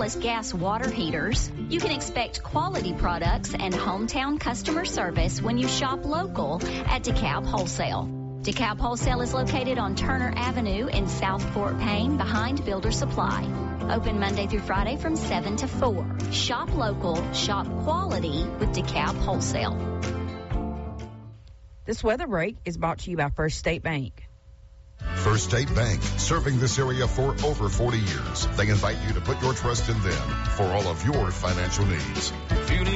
plus gas water heaters. You can expect quality products and hometown customer service when you shop local at DeKalb Wholesale. DeKalb Wholesale is located on Turner Avenue in South Fort Payne behind Builder Supply. Open Monday through Friday from 7 to 4. Shop local, shop quality with DeKalb Wholesale. This weather break is brought to you by First State Bank. First State Bank, serving this area for over 40 years. They invite you to put your trust in them for all of your financial needs.